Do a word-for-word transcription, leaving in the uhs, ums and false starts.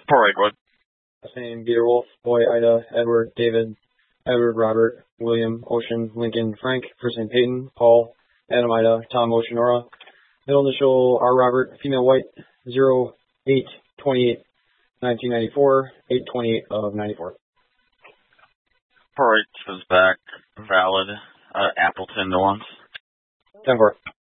Parade Wood. Last name, Peter Wolf, Boy, Ida, Edward, David, Edward, Robert, William, Ocean, Lincoln, Frank, first name Peyton, Paul, Adam, Ida, Tom, Ocean, Nora. Middle initial, R. Robert, female white, zero eight twenty-eight nineteen ninety-four, eight twenty-eight of ninety-four. Parade says back, valid, uh, Appleton, Nuance. ten four.